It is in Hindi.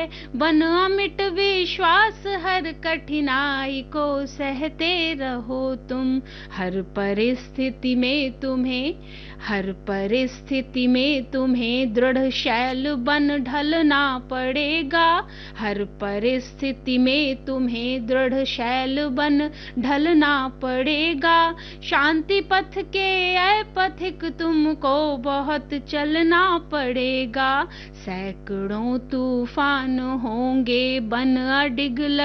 बन अमिट विश्वास, हर कठिनाई को सहते रहो तुम। हर परिस्थिति में तुम्हें दृढ़ शैल बन ढलना पड़ेगा। हर परिस्थिति में तुम्हें दृढ़ शैल बन ढलना पड़ेगा। शांति पथ के ऐ पथिक तुमको बहुत चलना पड़ेगा। सैकड़ों तूफान होंगे, बन अडिग